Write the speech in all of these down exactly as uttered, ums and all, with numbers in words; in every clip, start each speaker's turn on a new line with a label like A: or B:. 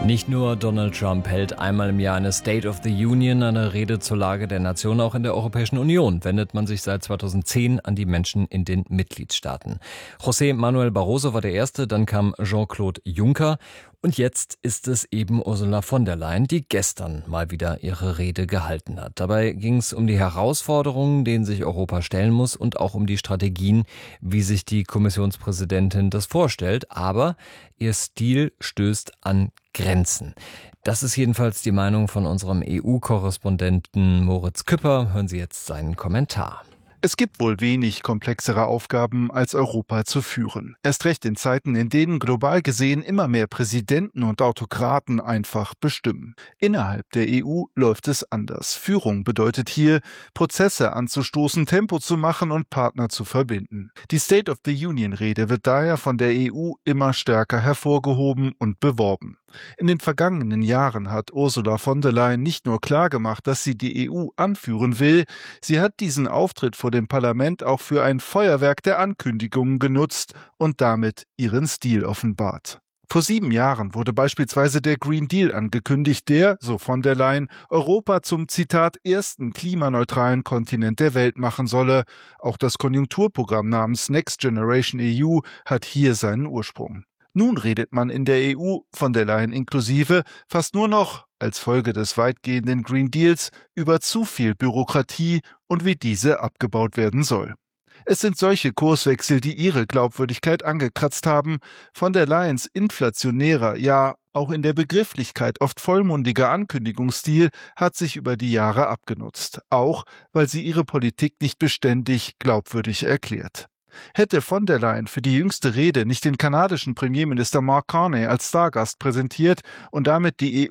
A: Nicht nur Donald Trump hält einmal im Jahr eine State of the Union, eine Rede zur Lage der Nation. Auch in der Europäischen Union wendet man sich seit zweitausendzehn an die Menschen in den Mitgliedstaaten. José Manuel Barroso war der Erste, dann kam Jean-Claude Juncker und jetzt ist es eben Ursula von der Leyen, die gestern mal wieder ihre Rede gehalten hat. Dabei ging es um die Herausforderungen, denen sich Europa stellen muss und auch um die Strategien, wie sich die Kommissionspräsidentin das vorstellt. Aber ihr Stil stößt an Grenzen. Das ist jedenfalls die Meinung von unserem E U-Korrespondenten Moritz Küpper. Hören Sie jetzt seinen Kommentar.
B: Es gibt wohl wenig komplexere Aufgaben, als Europa zu führen. Erst recht in Zeiten, in denen global gesehen immer mehr Präsidenten und Autokraten einfach bestimmen. Innerhalb der E U läuft es anders. Führung bedeutet hier, Prozesse anzustoßen, Tempo zu machen und Partner zu verbinden. Die State of the Union-Rede wird daher von der E U immer stärker hervorgehoben und beworben. In den vergangenen Jahren hat Ursula von der Leyen nicht nur klargemacht, dass sie die E U anführen will, sie hat diesen Auftritt vor dem Parlament auch für ein Feuerwerk der Ankündigungen genutzt und damit ihren Stil offenbart. Vor sieben Jahren wurde beispielsweise der Green Deal angekündigt, der, so von der Leyen, Europa zum, Zitat, ersten klimaneutralen Kontinent der Welt machen solle. Auch das Konjunkturprogramm namens Next Generation E U hat hier seinen Ursprung. Nun redet man in der E U, von der Leyen inklusive, fast nur noch, als Folge des weitgehenden Green Deals, über zu viel Bürokratie und wie diese abgebaut werden soll. Es sind solche Kurswechsel, die ihre Glaubwürdigkeit angekratzt haben. Von der Leyens inflationärer, ja auch in der Begrifflichkeit oft vollmundiger Ankündigungsstil hat sich über die Jahre abgenutzt. Auch, weil sie ihre Politik nicht beständig glaubwürdig erklärt. Hätte von der Leyen für die jüngste Rede nicht den kanadischen Premierminister Mark Carney als Stargast präsentiert und damit die E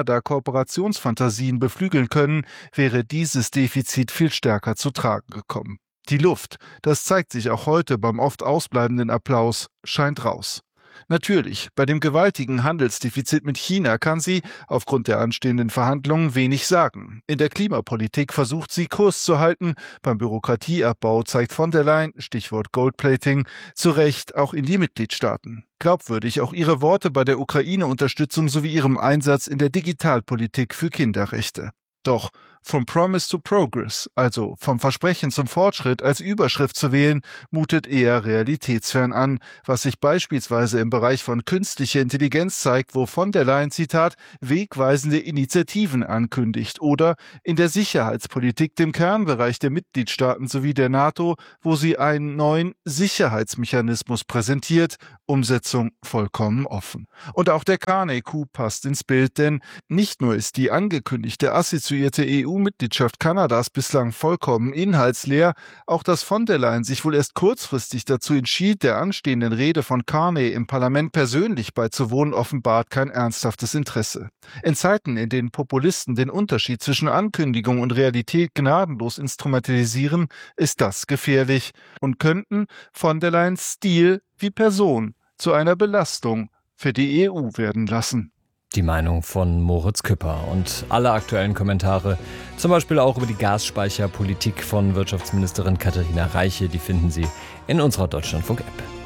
B: U-Kanada-Kooperationsfantasien beflügeln können, wäre dieses Defizit viel stärker zu tragen gekommen. Die Luft, das zeigt sich auch heute beim oft ausbleibenden Applaus, scheint raus. Natürlich, bei dem gewaltigen Handelsdefizit mit China kann sie, aufgrund der anstehenden Verhandlungen, wenig sagen. In der Klimapolitik versucht sie, Kurs zu halten. Beim Bürokratieabbau zeigt von der Leyen, Stichwort Goldplating, zu Recht auch in die Mitgliedstaaten. Glaubwürdig auch ihre Worte bei der Ukraine-Unterstützung sowie ihrem Einsatz in der Digitalpolitik für Kinderrechte. Doch from Promise to Progress, also vom Versprechen zum Fortschritt als Überschrift zu wählen, mutet eher realitätsfern an, was sich beispielsweise im Bereich von künstlicher Intelligenz zeigt, wo von der Leyen, Zitat, wegweisende Initiativen ankündigt, oder in der Sicherheitspolitik, dem Kernbereich der Mitgliedstaaten sowie der NATO, wo sie einen neuen Sicherheitsmechanismus präsentiert, Umsetzung vollkommen offen. Und auch der Carney-Coup passt ins Bild, denn nicht nur ist die angekündigte assoziierte E U-Mitgliedschaft Kanadas bislang vollkommen inhaltsleer, auch dass von der Leyen sich wohl erst kurzfristig dazu entschied, der anstehenden Rede von Carney im Parlament persönlich beizuwohnen, offenbart kein ernsthaftes Interesse. In Zeiten, in denen Populisten den Unterschied zwischen Ankündigung und Realität gnadenlos instrumentalisieren, ist das gefährlich und könnten von der Leyens Stil wie Person zu einer Belastung für die E U werden lassen.
A: Die Meinung von Moritz Küpper und alle aktuellen Kommentare, zum Beispiel auch über die Gasspeicherpolitik von Wirtschaftsministerin Katharina Reiche, die finden Sie in unserer Deutschlandfunk-App.